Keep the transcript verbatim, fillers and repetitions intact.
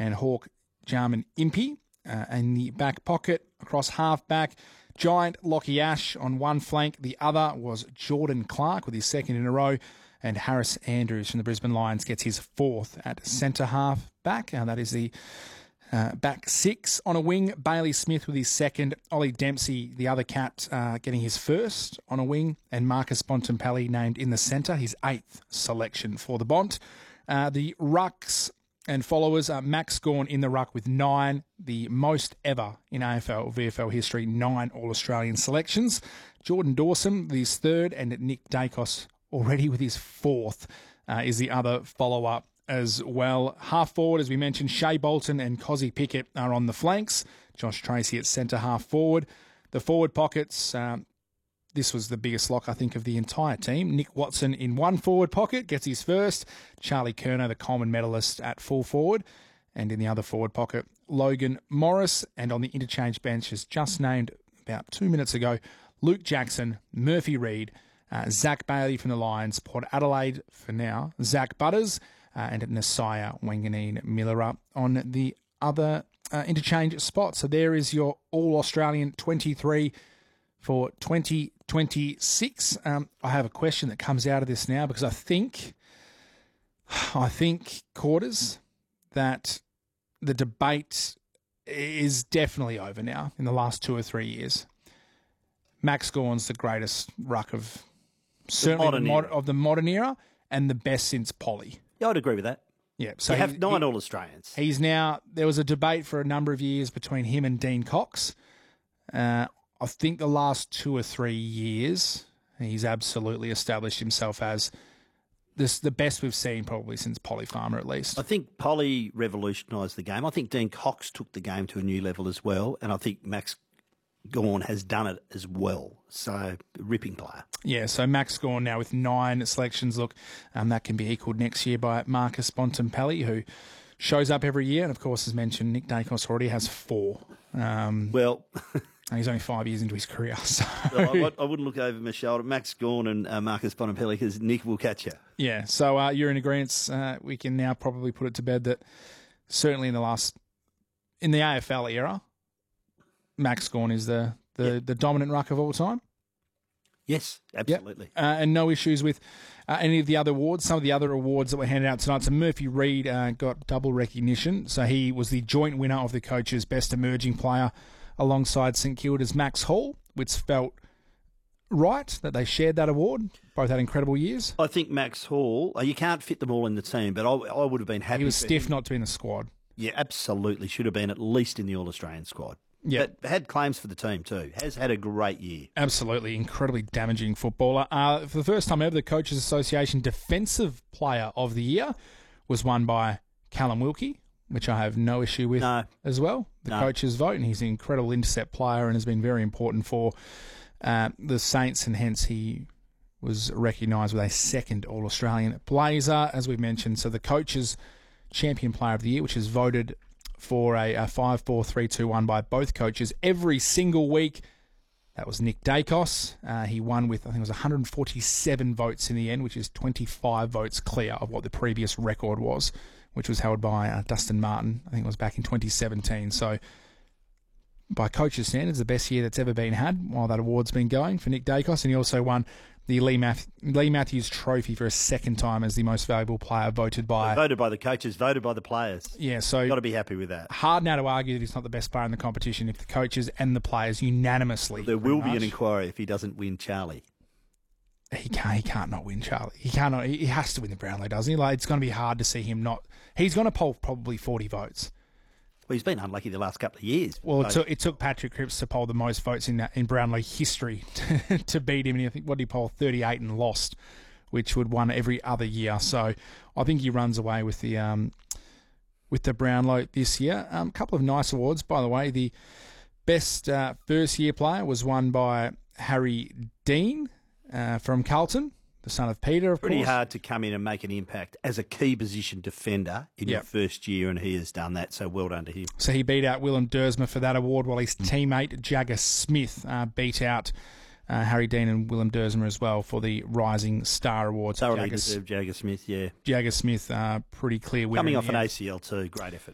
and Hawk Jarman Impey. Uh, in the back pocket, across half-back, Giant Lockie Ash on one flank. The other was Jordan Clark with his second in a row. And Harris Andrews from the Brisbane Lions gets his fourth at centre half-back. And that is the uh, back six. On a wing, Bailey Smith with his second. Ollie Dempsey, the other cat, uh, getting his first on a wing. And Marcus Bontempelli named in the centre, his eighth selection for the Bont. Uh, the rucks and followers, uh, Max Gawn in the ruck with nine, the most ever in A F L, V F L history, nine All-Australian selections. Jordan Dawson with his third, and Nick Dacos already with his fourth uh, is the other follow-up as well. Half forward, as we mentioned, Shea Bolton and Cozzy Pickett are on the flanks. Josh Tracy at centre half forward. The forward pockets, um, this was the biggest lock, I think, of the entire team. Nick Watson in one forward pocket gets his first. Charlie Curnow, the Coleman medalist, at full forward. And in the other forward pocket, Logan Morris. And on the interchange bench, as just named about two minutes ago, Luke Jackson, Murphy Reid, uh, Zach Bailey from the Lions, Port Adelaide for now, Zach Butters, uh, and Nasiah Wanganeen Millera on the other uh, interchange spot. So there is your All-Australian twenty-three for twenty twenty-six. Um, I have a question that comes out of this now because I think, I think, Quarters, that the debate is definitely over now in the last two or three years. Max Gawn's the greatest ruck of certainly the mod, of the modern era and the best since Polly. Yeah, I'd agree with that. Yeah, so you have he, nine he, All-Australians. He's now, there was a debate for a number of years between him and Dean Cox. Uh, I think the last two or three years, he's absolutely established himself as this the best we've seen probably since Polly Farmer, at least. I think Polly revolutionised the game. I think Dean Cox took the game to a new level as well, and I think Max Gawn has done it as well. So, ripping player. Yeah, so Max Gawn now with nine selections. Look, um, that can be equalled next year by Marcus Bontempelli, who shows up every year. And, of course, as mentioned, Nick Dacos already has four. Um, well... And he's only five years into his career. So. Well, I, I wouldn't look over my shoulder. Max Gawn and uh, Marcus Bontempelli, because Nick will catch you. Yeah, so uh, you're in agreement. Uh, we can now probably put it to bed that certainly in the last, in the A F L era, Max Gawn is the, the, yep. the dominant ruck of all time. Yes, absolutely. Yep. Uh, and no issues with uh, any of the other awards. Some of the other awards that were handed out tonight. So Murphy Reid uh, got double recognition. So he was the joint winner of the coach's best emerging player alongside St Kilda's Max Hall, which felt right that they shared that award. Both had incredible years. I think Max Hall, you can't fit them all in the team, but I, I would have been happy. He was stiff him. not to be in the squad. Yeah, absolutely. Should have been at least in the All-Australian squad. Yeah. But had claims for the team too. Has had a great year. Absolutely. Incredibly damaging footballer. Uh, for the first time ever, the Coaches Association Defensive Player of the Year was won by Callum Wilkie, which I have no issue with no. as well. The no. coaches vote, and he's an incredible intercept player and has been very important for uh, the Saints, and hence he was recognised with a second All-Australian blazer, as we've mentioned. So the Coaches Champion Player of the Year, which is voted for a, a five four three two one by both coaches every single week. That was Nick Dacos. Uh, he won with, I think it was one hundred forty-seven votes in the end, which is twenty-five votes clear of what the previous record was, which was held by uh, Dustin Martin. I think it was back in twenty seventeen. So by coaches' standards, the best year that's ever been had while that award's been going for Nick Dacos. And he also won the Lee, Math- Lee Matthews Trophy for a second time as the most valuable player, voted by... Voted by the coaches, voted by the players. Yeah, so... You've got to be happy with that. Hard now to argue that he's not the best player in the competition if the coaches and the players unanimously... Well, there will much. be an inquiry if he doesn't win Charlie. He can't, he can't not win Charlie. He can't not, he has to win the Brownlow, doesn't he? Like, it's going to be hard to see him not... He's going to poll probably forty votes. Well, he's been unlucky the last couple of years. Well, it took, it took Patrick Cripps to poll the most votes in in Brownlow history to, to beat him. And I think, what did he poll? thirty-eight and lost, which would won every other year. So I think he runs away with the um, with the Brownlow this year. A um, couple of nice awards, by the way. The best uh, first year player was won by Harry Dean uh, from Carlton, the son of Peter, of Pretty course. hard to come in and make an impact as a key position defender in Yep. your first year, and he has done that, so well done to him. So he beat out Willem Dersma for that award, while his teammate Jagger Smith uh, beat out uh, Harry Dean and Willem Dersma as well for the Rising Star Award. Thoroughly Jagger, deserved Jagger Smith, yeah. Jagger Smith, uh, pretty clear winner. Coming in off the an end. A C L too, great effort.